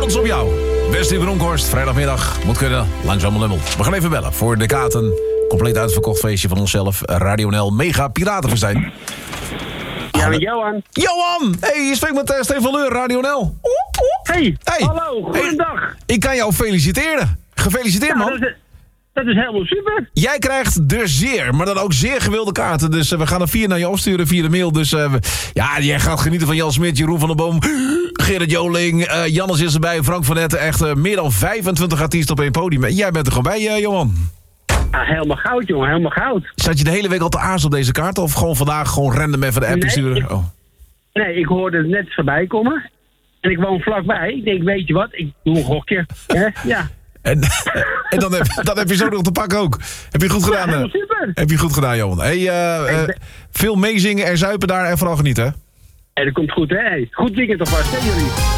Trots op jou. Wesley Bronkhorst, vrijdagmiddag. Moet kunnen, langzaam lummel. We gaan even bellen voor de kaarten. Compleet uitverkocht feestje van onszelf. Radio NL Mega Piratenfestijn. Ja, met Johan. Johan! Hey, je spreekt met Stefan Leur, Radio NL. Hey, hallo, goedendag. Hey, ik kan jou feliciteren. Gefeliciteerd, man. Dat is helemaal super. Jij krijgt de zeer, maar dan ook zeer gewilde kaarten. Dus we gaan er 4 naar je opsturen via de mail. Dus jij gaat genieten van Jan Smit, Jeroen van der Boom, Gerrit Joling, Jannes is erbij, Frank van Netten. Echt meer dan 25 artiesten op één podium. Jij bent er gewoon bij, Johan. Ja, helemaal goud, jongen, helemaal goud. Zat je de hele week al te aarzelen op deze kaart? Of gewoon vandaag gewoon random even de app sturen? Nee, ik hoorde het net voorbij komen. En ik woon vlakbij. Ik denk, weet je wat, ik doe een gokje. Ja. En dan heb je zo nog te pakken ook. Heb je goed gedaan? Ja, super. Heb je goed gedaan, Johan. Veel meezingen en zuipen daar en vooral genieten, hè? Dat komt goed, hè? Goed weekend alvast, hè jullie?